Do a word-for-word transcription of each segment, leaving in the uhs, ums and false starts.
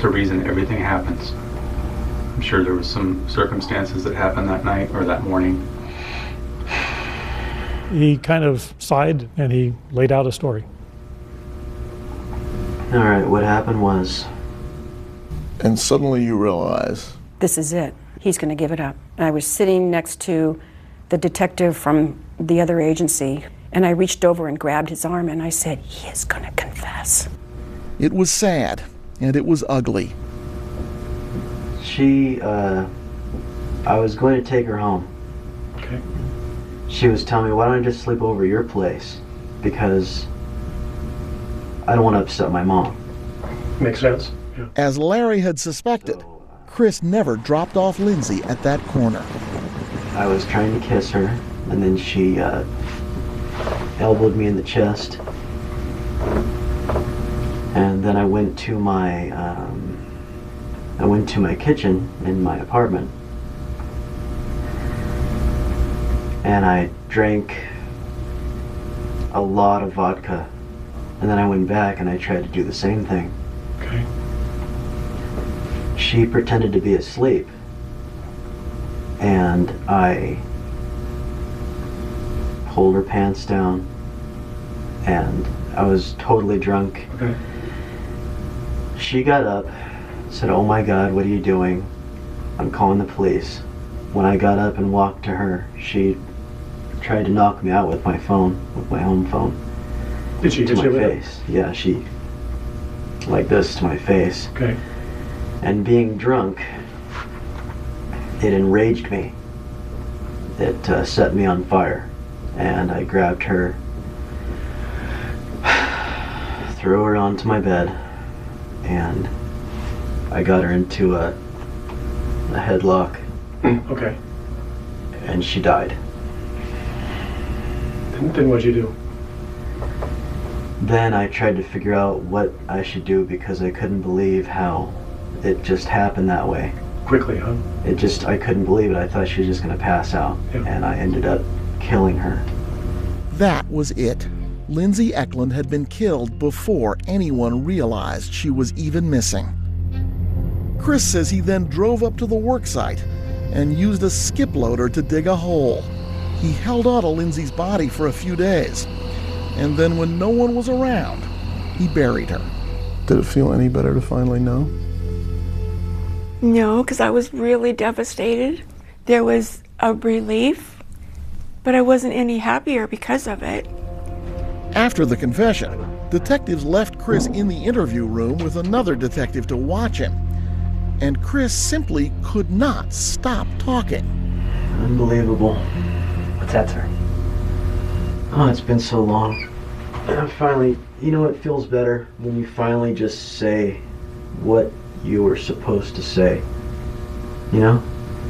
the reason everything happens. I'm sure there was some circumstances that happened that night or that morning. He kind of sighed and he laid out a story. All right, what happened was... And suddenly you realize... This is it. He's going to give it up. And I was sitting next to the detective from the other agency, and I reached over and grabbed his arm and I said, he is going to confess. It was sad, and it was ugly. She, uh, I was going to take her home. Okay. She was telling me, why don't I just sleep over at your place? Because I don't want to upset my mom. Makes sense. Yeah. As Larry had suspected, Chris never dropped off Lindsay at that corner. I was trying to kiss her, and then she uh, elbowed me in the chest. And then I went to my, um, I went to my kitchen in my apartment. And I drank a lot of vodka. And then I went back and I tried to do the same thing. Okay. She pretended to be asleep. And I pulled her pants down. And I was totally drunk. Okay. She got up, said, "Oh my God, what are you doing? I'm calling the police." When I got up and walked to her, she tried to knock me out with my phone, with my home phone. Did she to hit my you with face? Yeah, she, like this to my face. Okay. And being drunk, it enraged me. It uh, set me on fire. And I grabbed her, threw her onto my bed, and I got her into a, a headlock. Okay. And she died. Then, then what'd you do? Then I tried to figure out what I should do because I couldn't believe how it just happened that way. Quickly, huh? It just, I couldn't believe it. I thought she was just going to pass out. Yeah. And I ended up killing her. That was it. Lindsay Eklund had been killed before anyone realized she was even missing. Chris says he then drove up to the worksite and used a skip loader to dig a hole. He held on to Lindsay's body for a few days, and then when no one was around, he buried her. Did it feel any better to finally know? No, because I was really devastated. There was a relief, but I wasn't any happier because of it. After the confession, detectives left Chris in the interview room with another detective to watch him. And Chris simply could not stop talking. Unbelievable. What's that, sir? Oh, it's been so long. And I finally, you know, it feels better when you finally just say what you were supposed to say. You know?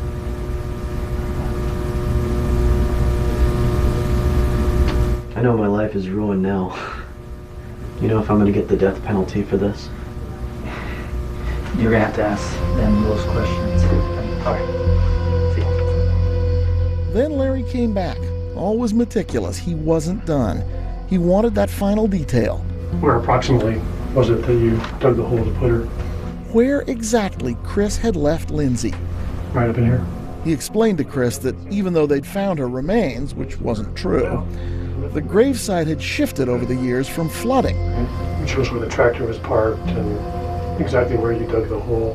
I know my life is ruined now. You know if I'm gonna get the death penalty for this? You're gonna have to ask them those questions. All right. See you. Then Larry came back. All was meticulous. He wasn't done. He wanted that final detail. Where approximately was it that you dug the hole to put her? Where exactly Chris had left Lindsay. Right up in here. He explained to Chris that even though they'd found her remains, which wasn't true, the gravesite had shifted over the years from flooding. It shows where the tractor was parked and exactly where you dug the hole.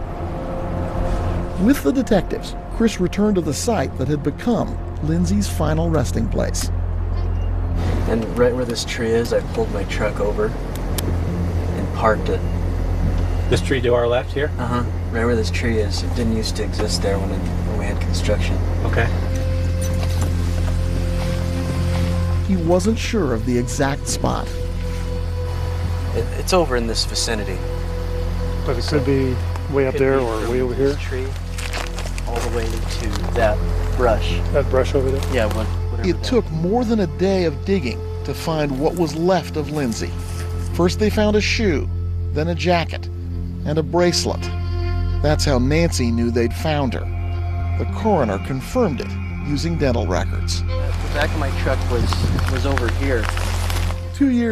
With the detectives, Chris returned to the site that had become Lindsay's final resting place. And right where this tree is, I pulled my truck over and parked it. This tree to our left here? Uh-huh. Right where this tree is. It didn't used to exist there when, it, when we had construction. Okay. He wasn't sure of the exact spot. It, it's over in this vicinity. But it could be way up there or way over here? This tree all the way to that brush. That brush over there? Yeah, what, whatever. It took more than a day of digging to find what was left of Lindsay. First they found a shoe, then a jacket, and a bracelet. That's how Nancy knew they'd found her. The coroner confirmed it using dental records. The back of my truck was was over here. Two years